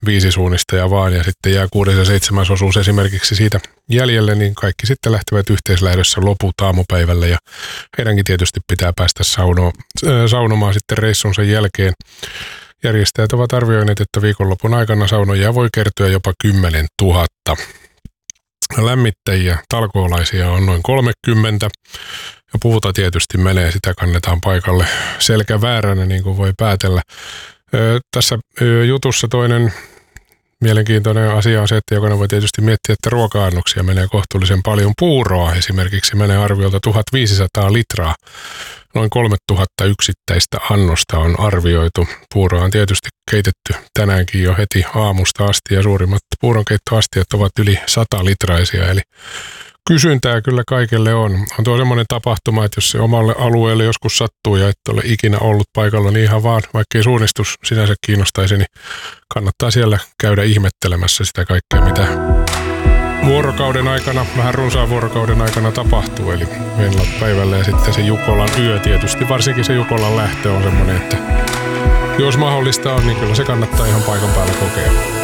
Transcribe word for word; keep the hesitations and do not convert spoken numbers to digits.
viisi suunnistajaa vaan ja sitten jää kuudes ja seitsemäs osuus esimerkiksi siitä jäljelle, niin kaikki sitten lähtevät yhteislähdössä loput aamupäivällä ja heidänkin tietysti pitää päästä sauno, saunomaan sitten reissun sen jälkeen. Järjestäjät ovat arvioineet, että viikonlopun aikana saunoja voi kertyä jopa kymmenen tuhatta. Lämmittäjiä, talkoolaisia on noin kolmekymmentä ja puuta tietysti menee, sitä kannetaan paikalle selkävääränä niin kuin voi päätellä. Ö, tässä ö, jutussa toinen mielenkiintoinen asia on se, että jokainen voi tietysti miettiä, että ruoka-annoksia menee kohtuullisen paljon. Puuroa esimerkiksi menee arviolta tuhatviisisataa litraa. Noin kolmetuhatta yksittäistä annosta on arvioitu. Puuroa on tietysti keitetty tänäänkin jo heti aamusta asti ja suurimmat puuronkeittoastiat ovat yli sata litraisia. Eli kysyntää kyllä kaikille on. On tuo semmoinen tapahtuma, että jos se omalle alueelle joskus sattuu ja et ole ikinä ollut paikalla, niin ihan vaan, vaikkei suunnistus sinänsä kiinnostaisi, niin kannattaa siellä käydä ihmettelemässä sitä kaikkea, mitä vuorokauden aikana, vähän runsaan vuorokauden aikana tapahtuu. Eli meillä on päivällä ja sitten se Jukolan yö tietysti, varsinkin se Jukolan lähtö on semmoinen, että jos mahdollista on, niin kyllä se kannattaa ihan paikan päällä kokea.